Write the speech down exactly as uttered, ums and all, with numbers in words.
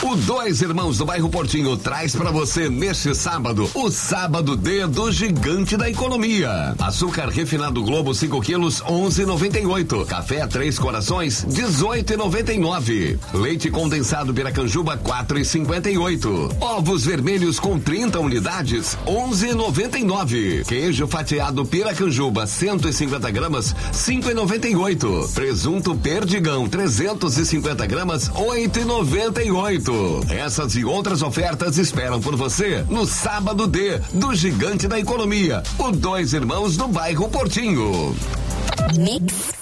O Dois Irmãos do Bairro Portinho traz pra você neste sábado o Sábado D do Gigante da Economia. Açúcar refinado Globo cinco quilos, onze e noventa e oito. Café Três Corações, dezoito e noventa e nove. Leite condensado Piracanjuba, quatro e cinquenta e oito. Ovos vermelhos com trinta unidades, onze e noventa e nove. Queijo fatiado Piracanjuba, cento e cinquenta gramas, cinco e noventa e oito. Presunto Perdigão, trezentos e cinquenta gramas, oito e noventa e oito. Essas e outras ofertas esperam por você no Sábado D do Gigante da Economia, o Dois Irmãos do Bairro Portinho. Mix